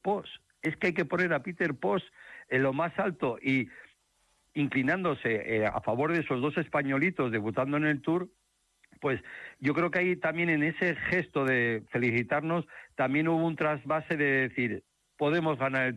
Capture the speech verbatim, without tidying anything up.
Post. Es que hay que poner a Peter Post en lo más alto y inclinándose eh, a favor de esos dos españolitos debutando en el Tour. Pues yo creo que ahí también en ese gesto de felicitarnos también hubo un trasvase de decir, podemos ganar el